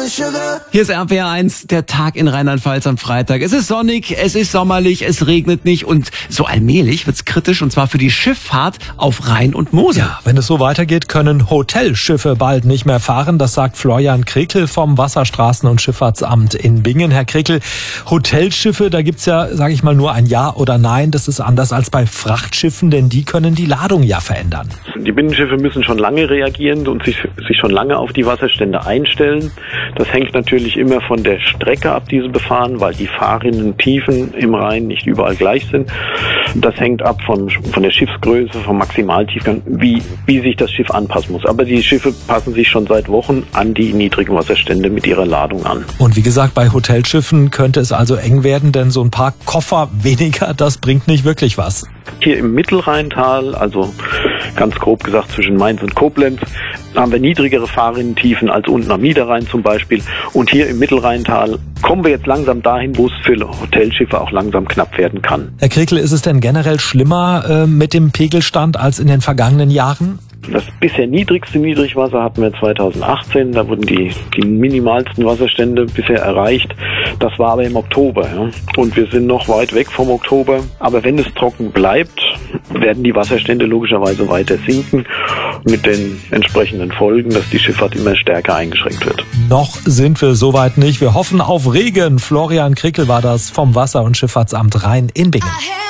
Hier ist RPR1, der Tag in Rheinland-Pfalz am Freitag. Es ist sonnig, es ist sommerlich, es regnet nicht und so allmählich wird's kritisch, und zwar für die Schifffahrt auf Rhein und Mosel. Ja, wenn es so weitergeht, können Hotelschiffe bald nicht mehr fahren. Das sagt Florian Krekel vom Wasserstraßen- und Schifffahrtsamt in Bingen. Herr Krekel, Hotelschiffe, da gibt's ja, sage ich mal, nur ein Ja oder Nein. Das ist anders als bei Frachtschiffen, denn die können die Ladung ja verändern. Die Binnenschiffe müssen schon lange reagieren und sich schon lange auf die Wasserstände einstellen. Das hängt natürlich immer von der Strecke ab, die sie befahren, weil die Fahrrinnentiefen im Rhein nicht überall gleich sind. Das hängt ab von der Schiffsgröße, vom Maximaltiefgang, wie sich das Schiff anpassen muss. Aber die Schiffe passen sich schon seit Wochen an die niedrigen Wasserstände mit ihrer Ladung an. Und wie gesagt, bei Hotelschiffen könnte es also eng werden, denn so ein paar Koffer weniger, das bringt nicht wirklich was. Hier im Mittelrheintal, also ganz grob gesagt zwischen Mainz und Koblenz, haben wir niedrigere Fahrrinnentiefen als unten am Niederrhein zum Beispiel. Und hier im Mittelrheintal kommen wir jetzt langsam dahin, wo es für Hotelschiffe auch langsam knapp werden kann. Herr Krekel, ist es denn generell schlimmer mit dem Pegelstand als in den vergangenen Jahren? Das bisher niedrigste Niedrigwasser hatten wir 2018. Da wurden die minimalsten Wasserstände bisher erreicht. Das war aber im Oktober. Ja. Und wir sind noch weit weg vom Oktober. Aber wenn es trocken bleibt, werden die Wasserstände logischerweise weiter sinken. Mit den entsprechenden Folgen, dass die Schifffahrt immer stärker eingeschränkt wird. Noch sind wir soweit nicht. Wir hoffen auf Regen. Florian Krekel war das vom Wasser- und Schifffahrtsamt Rhein in Bingen.